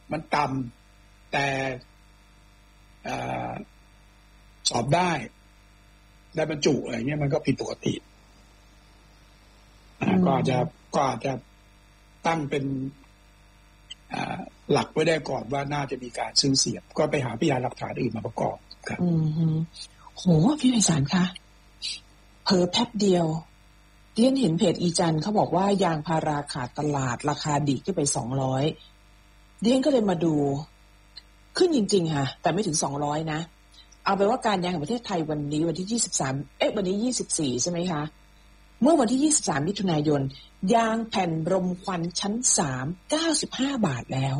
มันต่ำแต่สอบได้บรรจุอะไรเงี้ยมันก็ผิดปกติก็อาจจะตั้งเป็นหลักไว้ได้ก่อนว่าน่าจะมีการซื้อเสียบก็ไปหาพยานหลักฐานอื่นมาประกอบครับโหพี่ไพศาลคะเผลอแป๊บเดียวเรียนเห็นเพจอีจันเขาบอกว่ายางพาราขาดตลาดราคาดีขึ้นไป200เรียนก็เลยมาดูขึ้นจริงๆค่ะแต่ไม่ถึง200นะเอาไปว่าการยางแห่งประเทศไทยวันนี้วันที่23วันนี้24ใช่ไหมคะเมื่อวันที่23มิถุนายนยางแผ่นรมควันชั้น3 95 บาทแล้ว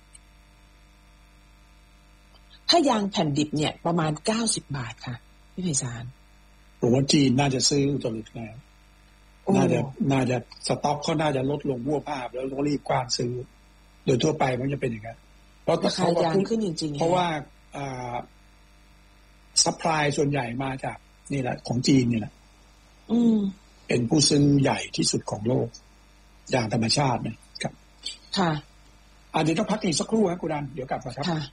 ถ้ายางแผ่นดิบเนี่ยประมาณ90 บาทค่ะพี่ไพศาลผมว่าจีนน่าจะซื้ออุตลุดแล้วน่าจะสต็อกเขาน่าจะลดลงวัวภาพแล้วต้องรีบกว้านซื้อโดยทั่วไปมันจะเป็นอย่างนั้นเพราะราคายางขึ้นจริงๆเพราะว่าซัพพลายส่วนใหญ่มาจากนี่แหละของจีนนี่แหละเป็นผู้ซื้อใหญ่ที่สุดของโลกอย่างธรรมชาตินะครับค่ะเดี๋ยวต้องพักอีกสักครู่ครับคุณดันเดี๋ยวกลับมาครับค่ะ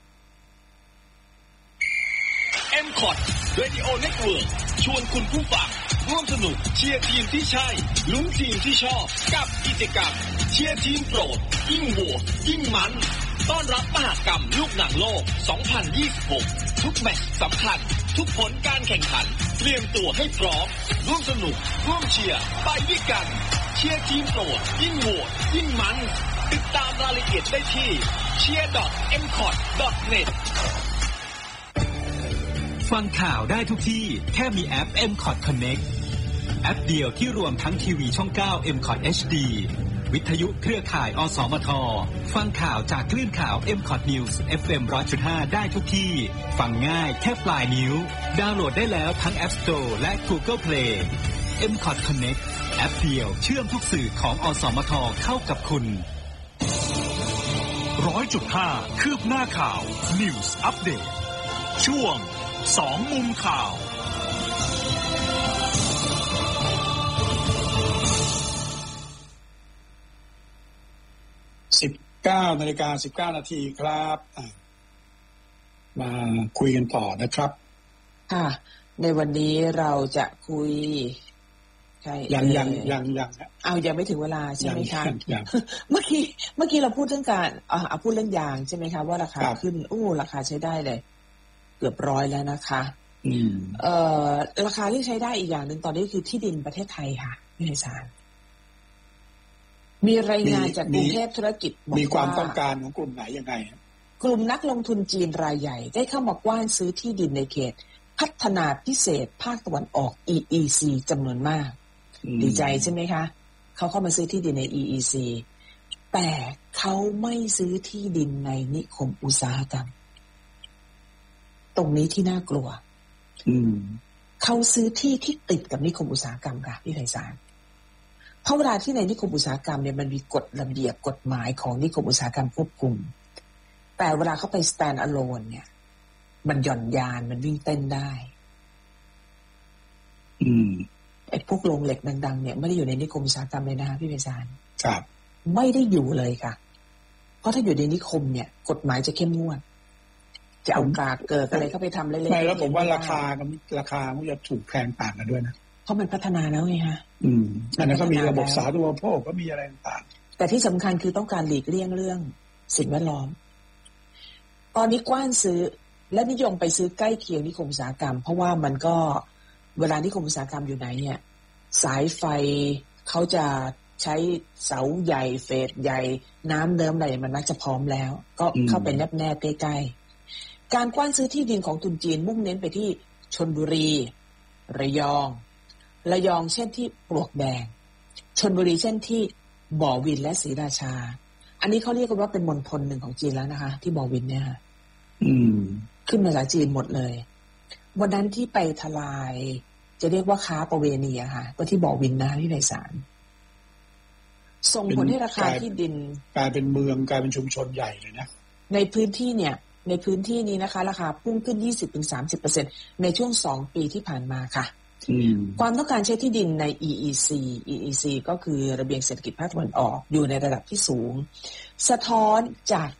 M-Cot Radio Network ชวนคุณผู้ฟังร่วมสนุกเชียร์ทีมที่ใช่ลุ้นทีมที่ชอบกับกิจกรรมเชียร์ทีมโปรดยิ่งโหวตยิ่งมันต้อนรับมหกรรมลูกหนังโลก 2026 ทุกแมตช์สำคัญทุกผลการแข่งขันเตรียมตัวให้พร้อมร่วมสนุกร่วมเชียร์ไปด้วยกันเชียร์ทีมโปรดยิ่งโหวตยิ่งมันติดตามรายละเอียดได้ที่ cheer.mcot.net ฟังข่าวได้ทุกที่แค่มีแอป M-Cot Connect แอปเดียวที่รวมทั้งทีวีช่อง 9 M-Cot HD วิทยุเครือข่ายอสมทฟังข่าวจากคลื่นข่าว M-Cot News FM 100.5 ได้ทุกที่ฟังง่ายแค่ปลายนิ้วดาวน์โหลดได้แล้วทั้ง App Store และ Google Play M-Cot Connect แอปเดียวเชื่อมทุกสื่อของอสมทเข้ากับคุณ 100.5 คืบหน้าข่าว News Update ช่วง2มุมข่าว 19:19 น.ครับมาคุยกันต่อนะครับค่ะในวันนี้เราจะคุยใช่ยังยังไม่ถึงเวลาใช่ไหมคะเมื่อกี้เราพูดเรื่องการพูดเรื่องยางใช่ไหมคะว่าราคาขึ้นราคาใช้ได้เลยเกือบ100แล้วนะคะราคาที่ใช้ได้อีกอย่างหนึ่งตอนนี้คือที่ดินประเทศไทยค่ะพี่ไพศาลมีรายงานจากกรุงเทพธุรกิจมีความต้องการของกลุ่มไหนยังไงกลุ่มนักลงทุนจีนรายใหญ่ได้เข้ามากว้านซื้อที่ดินในเขตพัฒนาพิเศษภาคตะวันออก EEC จำนวนมากดีใจใช่ไหมคะเขาเข้ามาซื้อที่ดินใน EEC แต่เขาไม่ซื้อที่ดินในนิคมอุตสาหกรรมตรงนี้ที่น่ากลัวเขาซื้อที่ที่ติดกับนิคมอุตสาหกรรมค่ะพี่ไพศาลเพราะเวลาที่ในนิคมอุตสาหกรรมเนี่ยมันมีกฎระเบียบกฎหมายของนิคมอุตสาหกรรมควบคุมแต่เวลาเขาไป stand alone เนี่ยมันหย่อนยานมันวิ่งเต้นได้ไอ้พวกโรงเหล็กดังๆเนี่ยไม่ได้อยู่ในนิคมอุตสาหกรรมเลยนะคะพี่ไพศาลครับไม่ได้อยู่เลยค่ะเพราะถ้าอยู่ในนิคมเนี่ยกฎหมายจะเข้มงวดจะเอากากเกิดอะไรเข้าไปทำเล่นๆไม่แล้วผมว่าราคามันจะถูกแพงต่างกันด้วยนะเพราะมันพัฒนาแล้วไงฮะอันนั้นก็มีระบบสาธารณูปโภคก็มีอะไรต่างแต่ที่สำคัญคือต้องการหลีกเลี่ยงเรื่องสิ่งแวดล้อมตอนนี้กว้านซื้อและนิยมไปซื้อใกล้เคียงนิคมอุตสาหกรรมเพราะว่ามันก็เวลานิคมอุตสาหกรรมอยู่ไหนเนี่ยสายไฟเขาจะใช้เสาใหญ่เฟสใหญ่น้ำเดิมอะไรมันมักจะพร้อมแล้วก็เข้าไปแนบใกล้ๆการกว้านซื้อที่ดินของทุนจีนมุ่งเน้นไปที่ชลบุรีระยองเช่นที่ปลวกแดงชลบุรีเช่นที่บ่อวินและศรีราชาอันนี้เขาเรียกกันว่าเป็นมณฑลหนึ่งของจีนแล้วนะคะที่บ่อวินเนี่ยขึ้นภาษาจีนหมดเลยวันนั้นที่ไปทลายจะเรียกว่าค้าประเวณีอะค่ะก็ที่บ่อวินนะที่ไพศาลส่งผลให้ราคาที่ดินกลายเป็นเมืองกลายเป็นชุมชนใหญ่เลยนะในพื้นที่นี้นะคะราคาพุ่งขึ้น 20-30% ในช่วง2ปีที่ผ่านมาค่ะความต้องการใช้ที่ดินใน EEC ก็คือระเบียงเศรษฐกิจภาคตะวันออกอยู่ในระดับที่สูงสะท้อนจาก